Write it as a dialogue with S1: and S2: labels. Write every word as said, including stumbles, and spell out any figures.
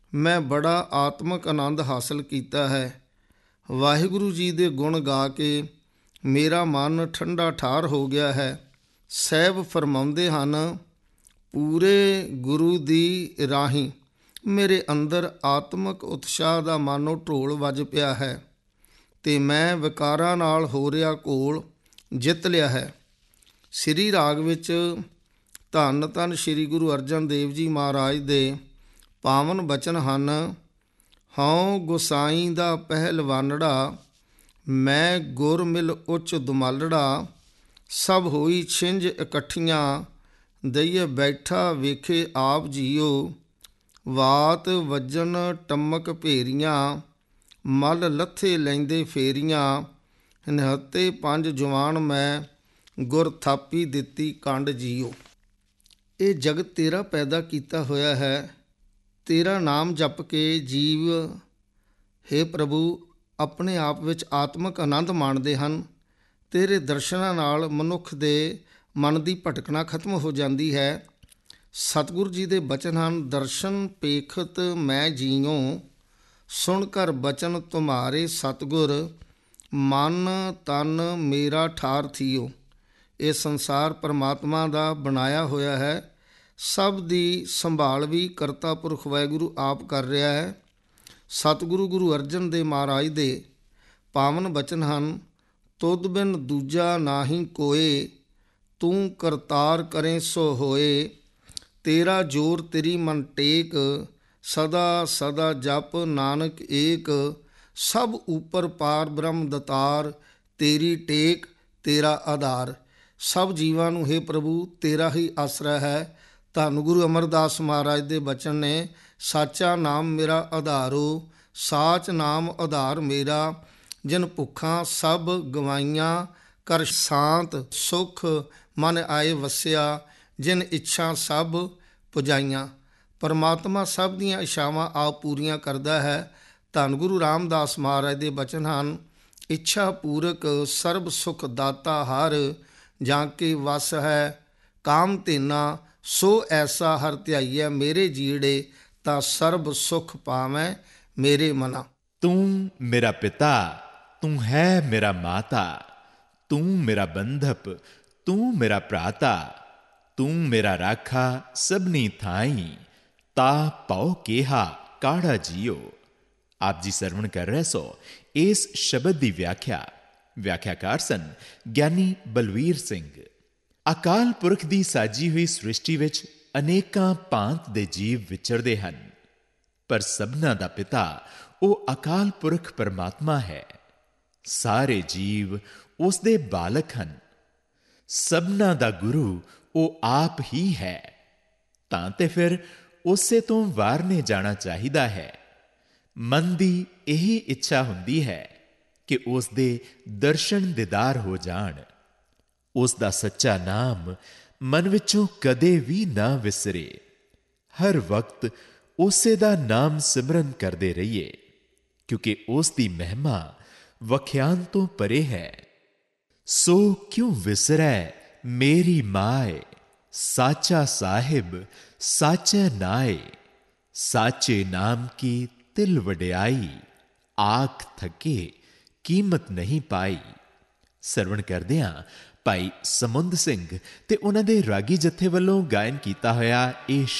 S1: ਮੈਂ ਬੜਾ ਆਤਮਿਕ ਆਨੰਦ ਹਾਸਲ ਕੀਤਾ ਹੈ। ਵਾਹਿਗੁਰੂ ਜੀ ਦੇ ਗੁਣ ਗਾ ਕੇ ਮੇਰਾ ਮਨ ਠੰਡਾ ਠਾਰ ਹੋ ਗਿਆ ਹੈ। ਸਾਹਿਬ ਫਰਮਾਉਂਦੇ ਹਨ, ਪੂਰੇ ਗੁਰੂ ਦੀ ਰਾਹੀਂ ਮੇਰੇ ਅੰਦਰ ਆਤਮਿਕ ਉਤਸ਼ਾਹ ਦਾ ਮਾਨੋ ਢੋਲ ਵੱਜ ਪਿਆ ਹੈ ਅਤੇ ਮੈਂ ਵਿਕਾਰਾਂ ਨਾਲ ਹੋ ਰਿਹਾ ਘੋਲ ਜਿੱਤ ਲਿਆ ਹੈ। ਸ੍ਰੀ ਰਾਗ ਵਿੱਚ ਧੰਨ ਧੰਨ ਸ੍ਰੀ ਗੁਰੂ ਅਰਜਨ ਦੇਵ ਜੀ ਮਹਾਰਾਜ ਦੇ ਪਾਵਨ ਬਚਨ ਹਨ। ਹਉ ਗੁਸਾਈ ਦਾ ਪਹਿਲਵਾਨੜਾ, ਮੈਂ ਗੁਰ ਮਿਲ ਉੱਚ ਦੁਮਾਲੜਾ, ਸਭ ਹੋਈ ਛਿੰਝ ਇਕੱਠੀਆਂ, ਦਈਏ ਬੈਠਾ ਵੇਖੇ ਆਪ ਜੀਓ, ਵਾਤ ਵੱਜਣ ਟੰਮਕ ਭੇਰੀਆਂ, ਮਲ ਲੱਥੇ ਲੈਂਦੇ ਫੇਰੀਆਂ, ਨਿਹੱਤੇ ਪੰਜ ਜਵਾਨ ਮੈਂ, ਗੁਰ ਥਾਪੀ ਦਿੱਤੀ ਕੰਡ ਜੀਓ। ਇਹ ਜਗਤ ਤੇਰਾ ਪੈਦਾ ਕੀਤਾ ਹੋਇਆ ਹੈ। ਤੇਰਾ ਨਾਮ ਜਪ ਕੇ ਜੀਵ, ਹੇ ਪ੍ਰਭੂ, ਆਪਣੇ ਆਪ ਵਿੱਚ ਆਤਮਿਕ ਆਨੰਦ ਮਾਣਦੇ ਹਨ। ਤੇਰੇ ਦਰਸ਼ਨਾਂ ਨਾਲ ਮਨੁੱਖ ਦੇ ਮਨ ਦੀ ਭਟਕਣਾ ਖਤਮ ਹੋ ਜਾਂਦੀ ਹੈ। ਸਤਿਗੁਰੂ ਜੀ ਦੇ ਬਚਨ ਹਨ, ਦਰਸ਼ਨ ਪੇਖਤ ਮੈਂ ਜੀਉ, ਸੁਣ ਕਰ ਬਚਨ ਤੁਮਹਾਰੇ ਸਤਿਗੁਰ, ਮਨ ਤਨ ਮੇਰਾ ਠਾਰ ਥੀਓ। ਇਹ ਸੰਸਾਰ ਪਰਮਾਤਮਾ ਦਾ ਬਣਾਇਆ ਹੋਇਆ ਹੈ। ਸਭ ਦੀ ਸੰਭਾਲ ਵੀ ਕਰਤਾ ਪੁਰਖ ਵਾਹਿਗੁਰੂ ਆਪ ਕਰ ਰਿਹਾ ਹੈ। ਸਤਿਗੁਰੂ ਗੁਰੂ ਅਰਜਨ ਦੇਵ ਮਹਾਰਾਜ ਦੇ ਪਾਵਨ ਬਚਨ ਹਨ, ਤੁਧ ਬਿਨ ਦੂਜਾ ਨਾਹੀ ਕੋਏ, ਤੂੰ ਕਰਤਾਰ ਕਰੇ ਸੋ ਹੋਏ, ਤੇਰਾ ਜੋਰ ਤੇਰੀ ਮਨ ਟੇਕ, ਸਦਾ ਸਦਾ ਜਪ ਨਾਨਕ ਏਕ, ਸਭ ਉੱਪਰ ਪਾਰ ਬ੍ਰਹਮ ਦਤਾਰ, ਤੇਰੀ ਟੇਕ ਤੇਰਾ ਆਧਾਰ। ਸਭ ਜੀਵਾਂ ਨੂੰ ਹੇ ਪ੍ਰਭੂ ਤੇਰਾ ਹੀ ਆਸਰਾ ਹੈ। ਧੰਨ ਗੁਰੂ ਅਮਰਦਾਸ ਮਹਾਰਾਜ ਦੇ ਬਚਨ ਨੇ, ਸਾਚਾ ਨਾਮ ਮੇਰਾ ਆਧਾਰੋ, ਸਾਚ ਨਾਮ ਆਧਾਰ ਮੇਰਾ, ਜਿਨ ਭੁੱਖਾਂ ਸਭ ਗਵਾਈਆਂ, ਕਰ ਸ਼ਾਂਤ ਸੁਖ ਮਨ ਆਏ ਵਸਿਆ, ਜਿਨ ਇੱਛਾ ਸਭ ਪੁਜਾਈਆਂ। ਪਰਮਾਤਮਾ ਸਭ ਦੀਆਂ ਇੱਛਾਵਾਂ ਆਪ ਪੂਰੀਆਂ ਕਰਦਾ ਹੈ। ਧੰਨ ਗੁਰੂ ਰਾਮਦਾਸ ਮਹਾਰਾਜ ਦੇ ਬਚਨ ਹਨ, ਇੱਛਾ ਪੂਰਕ ਸਰਬ ਸੁਖ ਦਾਤਾ ਹਰ, ਜਾਂ ਕੇ ਵਸ ਹੈ ਕਾਮ ਧੇਨਾ, ਸੋ ਐਸਾ ਹਰ ਧਿਆਈਐ ਮੇਰੇ ਜੀੜੇ, ਤਾਂ ਸਰਬ ਸੁਖ ਪਾਵੈ ਮੇਰੇ ਮਨਾ।
S2: ਤੂੰ ਮੇਰਾ ਪਿਤਾ, ਤੂੰ ਹੈ ਮੇਰਾ ਮਾਤਾ, ਤੂੰ ਮੇਰਾ ਬੰਧਪ, ਤੂੰ ਮੇਰਾ ਭਰਾਤਾ, ਤੂੰ ਮੇਰਾ ਰਾਖਾ ਸਭਨੀ ਥਾਈ, ਤਾ ਪਉ ਕੇਹਾ ਕਾੜਾ ਜੀਓ। ਆਪ ਜੀ ਸਰਵਣ ਕਰ ਰਹੇ ਸੋ ਇਸ ਸ਼ਬਦ ਦੀ ਵਿਆਖਿਆ ਵਿਆਖਿਆਕਾਰ ਸਨ ਗਿਆਨੀ ਬਲਵੀਰ ਸਿੰਘ। ਅਕਾਲ ਪੁਰਖ ਦੀ ਸਾਜੀ ਹੋਈ ਸ੍ਰਿਸ਼ਟੀ ਵਿੱਚ ਅਨੇਕਾਂ ਭਾਂਤ ਦੇ ਜੀਵ ਵਿਚਰਦੇ ਹਨ, ਪਰ ਸਭਨਾਂ ਦਾ ਪਿਤਾ ਉਹ ਅਕਾਲ ਪੁਰਖ ਪਰਮਾਤਮਾ ਹੈ। ਸਾਰੇ ਜੀਵ ਉਸ ਦੇ ਬਾਲਕ ਹਨ। ਸਭਨਾਂ ਦਾ ਗੁਰੂ ਉਹ ਆਪ ਹੀ ਹੈ। ਤਾਂ ਤੇ ਫਿਰ ਉਸੇ ਤੋਂ ਵਾਰਨੇ ਜਾਣਾ ਚਾਹੀਦਾ ਹੈ। ਮਨ ਦੀ ਇਹੀ ਇੱਛਾ ਹੁੰਦੀ ਹੈ ਕਿ ਉਸ ਦੇ ਦਰਸ਼ਨ ਦੀਦਾਰ ਹੋ ਜਾਣ। ਉਸ ਦਾ ਸੱਚਾ ਨਾਮ ਮਨ ਵਿੱਚੋਂ ਕਦੇ ਵੀ ਨਾ ਵਿਸਰੇ। ਹਰ ਵਕਤ ਉਸੇ ਦਾ ਨਾਮ ਸਿਮਰਨ ਕਰਦੇ ਰਹੀਏ, ਕਿਉਂਕਿ ਉਸ ਦੀ ਮਹਿਮਾ ਵਖਿਆਨ ਤੋਂ ਪਰੇ ਹੈ। ਸੋ ਕਿਉਂ ਵਿਸਰੈ ਮੇਰੀ ਮਾਏ, ਸਾਚਾ ਸਾਹਿਬ ਸਾਚੈ ਨਾਏ, ਸਾਚੇ ਨਾਮ ਕੀ ਤਿਲ ਵਡਿਆਈ, ਆਖ ਥਕੇ ਕੀਮਤ ਨਹੀਂ ਪਾਈ। ਸਰਵਣ ਕਰਦਿਆਂ ਭਾਈ ਸਮੁੰਦ ਸਿੰਘ ਤੇ ਉਹਨਾਂ ਦੇ ਰਾਗੀ ਜਥੇ ਵੱਲੋਂ ਗਾਇਨ ਕੀਤਾ ਹੋਇਆ ਇਹ